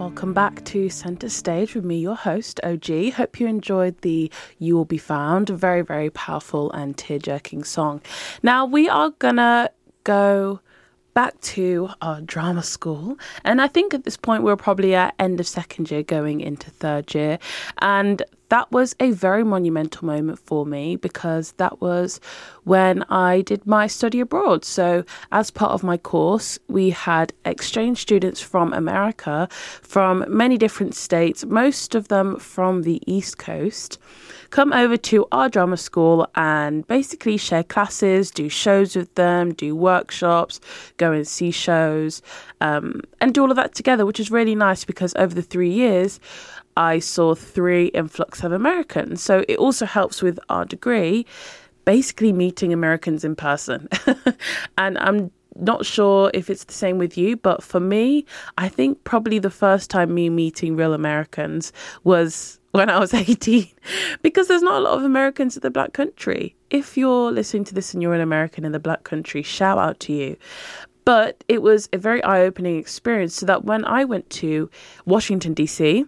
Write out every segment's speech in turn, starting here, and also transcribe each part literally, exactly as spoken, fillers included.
Welcome back to Centre Stage with me, your host, O G. Hope you enjoyed the You Will Be Found, a very, very powerful and tear-jerking song. Now, we are gonna go back to our drama school, and I think at this point we're probably at end of second year going into third year, and that was a very monumental moment for me because that was when I did my study abroad. So as part of my course, we had exchange students from America, from many different states, most of them from the East Coast, come over to our drama school and basically share classes, do shows with them, do workshops, go and see shows, um, and do all of that together, which is really nice because over the three years, I saw three influx of Americans. So it also helps with our degree, basically meeting Americans in person. And I'm not sure if it's the same with you, but for me, I think probably the first time me meeting real Americans was when I was eighteen, because there's not a lot of Americans in the Black country. If you're listening to this and you're an American in the Black country, shout out to you. But it was a very eye-opening experience, so that when I went to Washington, D C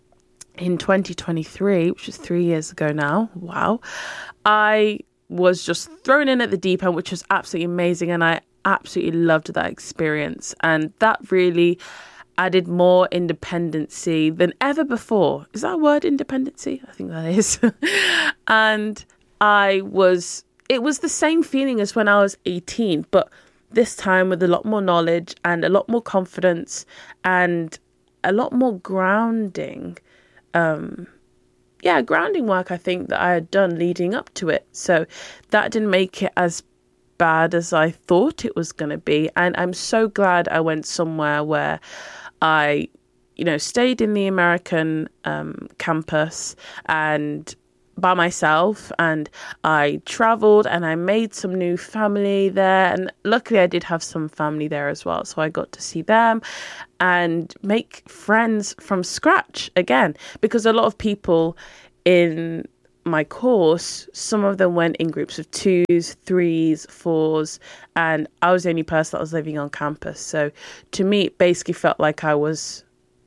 in twenty twenty-three, which is three years ago now, wow, I was just thrown in at the deep end, which was absolutely amazing. And I absolutely loved that experience. And that really added more independency than ever before. Is that a word, independency? I think that is. And I was, it was the same feeling as when I was eighteen, but this time with a lot more knowledge and a lot more confidence and a lot more grounding. Um, yeah, grounding work, I think, that I had done leading up to it. So that didn't make it as bad as I thought it was going to be. And I'm so glad I went somewhere where I, you know, stayed in the American um, campus and by myself, and I traveled and I made some new family there, and luckily I did have some family there as well, so I got to see them and make friends from scratch again, because a lot of people in my course, some of them went in groups of twos, threes, fours, and I was the only person that was living on campus. So to me, it basically felt like I was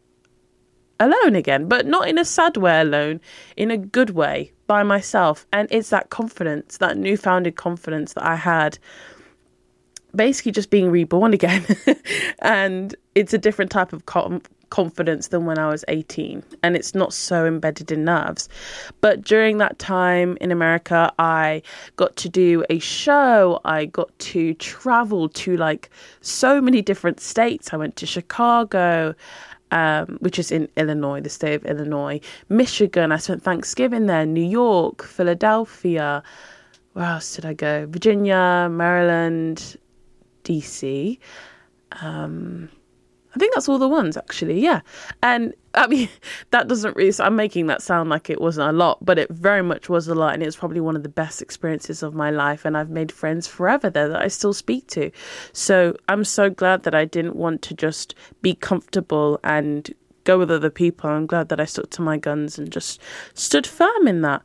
alone again, but not in a sad way alone, in a good way, by myself. And it's that confidence, that newfounded confidence that I had, basically just being reborn again. And it's a different type of com- confidence than when I was eighteen, and it's not so embedded in nerves. But during that time in America, I got to do a show. I got to travel to like so many different states. I went to Chicago, Um, which is in Illinois, the state of Illinois, Michigan. I spent Thanksgiving there, New York, Philadelphia. Where else did I go? Virginia, Maryland, D C. Um, I think that's all the ones, actually, yeah. And, I mean, that doesn't really... So I'm making that sound like it wasn't a lot, but it very much was a lot, and it's probably one of the best experiences of my life, and I've made friends forever there that I still speak to. So I'm so glad that I didn't want to just be comfortable and go with other people. I'm glad that I stuck to my guns and just stood firm in that.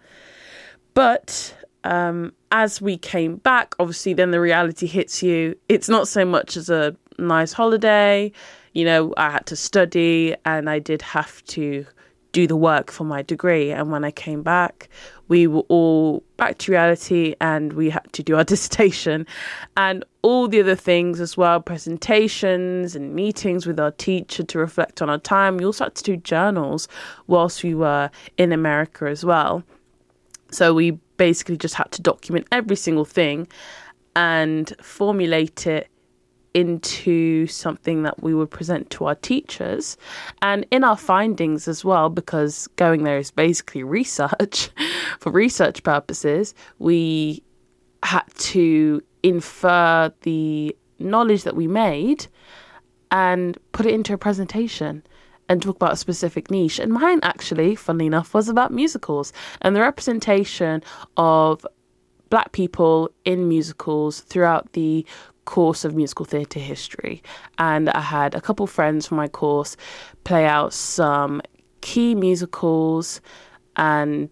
But um, as we came back, obviously then the reality hits you. It's not so much as a nice holiday. You know, I had to study and I did have to do the work for my degree. And when I came back, we were all back to reality and we had to do our dissertation and all the other things as well, presentations and meetings with our teacher to reflect on our time. We also had to do journals whilst we were in America as well. So we basically just had to document every single thing and formulate it into something that we would present to our teachers and in our findings as well, because going there is basically research. For research purposes, we had to infer the knowledge that we made and put it into a presentation and talk about a specific niche. And mine actually, funnily enough, was about musicals and the representation of Black people in musicals throughout the course of musical theatre history. And I had a couple friends from my course play out some key musicals and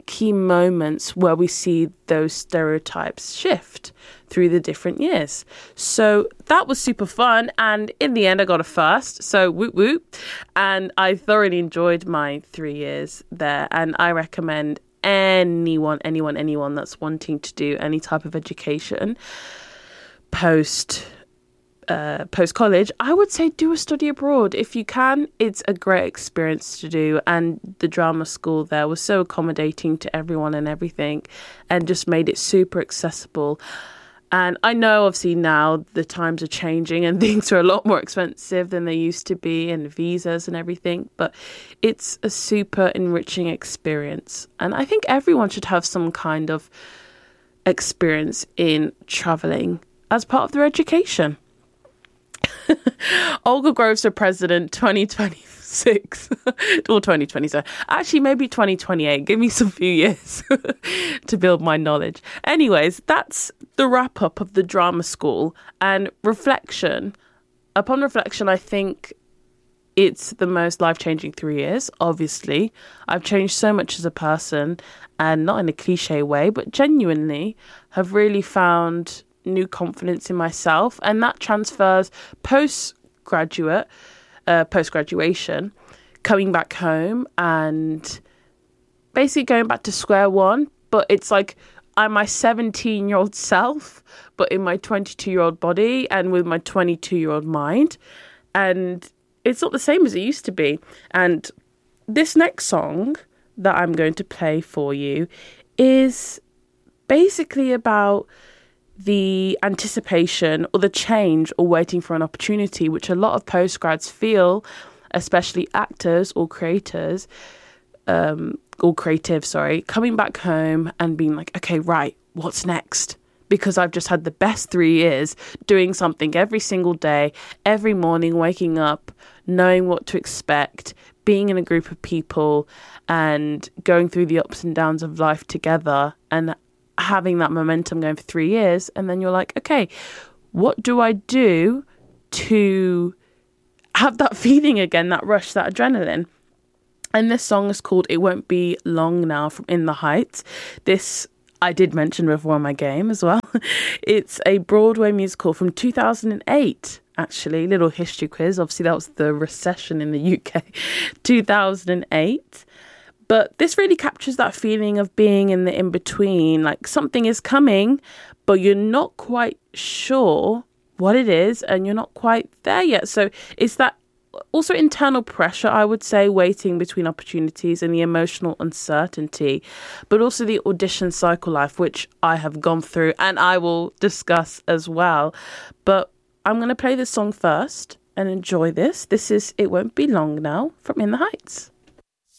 key moments where we see those stereotypes shift through the different years. So that was super fun. And in the end, I got a first. So whoop whoop. And I thoroughly enjoyed my three years there. And I recommend anyone, anyone, anyone that's wanting to do any type of education post Uh, post-college, I would say do a study abroad. If you can, it's a great experience to do. And the drama school there was so accommodating to everyone and everything and just made it super accessible. And I know obviously now the times are changing and things are a lot more expensive than they used to be, and visas and everything, but it's a super enriching experience. And I think everyone should have some kind of experience in traveling as part of their education. Olga Groves for President twenty twenty-six or twenty twenty-seven. Actually, maybe twenty twenty-eight. Give me some few years to build my knowledge. Anyways, that's the wrap up of the drama school and reflection. Upon reflection, I think it's the most life-changing three years. Obviously, I've changed so much as a person, and not in a cliche way, but genuinely have really found new confidence in myself, and that transfers postgraduate, uh, post-graduation, coming back home and basically going back to square one. But it's like I'm my seventeen-year-old self, but in my twenty-two-year-old body and with my twenty-two-year-old mind, and it's not the same as it used to be. And this next song that I'm going to play for you is basically about the anticipation or the change or waiting for an opportunity, which a lot of postgrads feel, especially actors or creators, um, or creative, sorry, coming back home and being like, okay, right, what's next? Because I've just had the best three years doing something every single day, every morning, waking up, knowing what to expect, being in a group of people and going through the ups and downs of life together and having that momentum going for three years. And then you're like, okay, what do I do to have that feeling again, that rush, that adrenaline? And this song is called It Won't Be Long Now from In the Heights. This I did mention before in my game as well. It's a Broadway musical from two thousand eight, actually. Little history quiz. Obviously, that was the recession in the U K, two thousand eight. But this really captures that feeling of being in the in-between. Like something is coming, but you're not quite sure what it is and you're not quite there yet. So it's that also internal pressure, I would say, waiting between opportunities and the emotional uncertainty, but also the audition cycle life, which I have gone through and I will discuss as well. But I'm going to play this song first and enjoy this. This is It Won't Be Long Now from In the Heights.